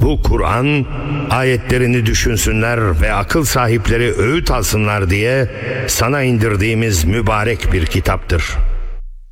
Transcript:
Bu Kur'an, ayetlerini düşünsünler ve akıl sahipleri öğüt alsınlar diye sana indirdiğimiz mübarek bir kitaptır.